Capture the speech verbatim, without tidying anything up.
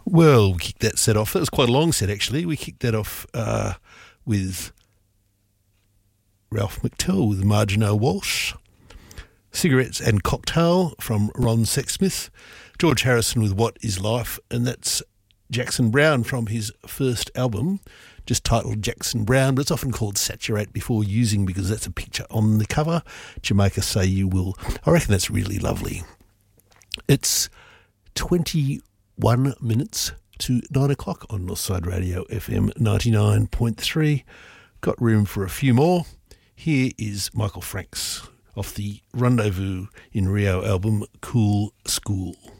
Well, we kicked that set off. That was quite a long set, actually. We kicked that off uh, with Ralph McTell with Margino Walsh. Cigarettes and Cocktail from Ron Sexsmith. George Harrison with What Is Life, and that's Jackson Browne from his first album, just titled Jackson Browne, but it's often called Saturate Before Using because that's a picture on the cover. Jamaica Say You Will. I reckon that's really lovely. It's twenty-one minutes to nine o'clock on Northside Radio F M ninety-nine point three. Got room for a few more. Here is Michael Franks off the Rendezvous in Rio album, Cool School.